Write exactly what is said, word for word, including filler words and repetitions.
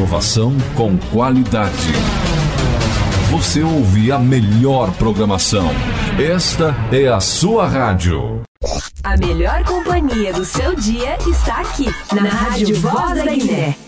Inovação com qualidade. Você ouve a melhor programação. Esta é a sua rádio. A melhor companhia do seu dia está aqui, na Rádio Voz da Guiné.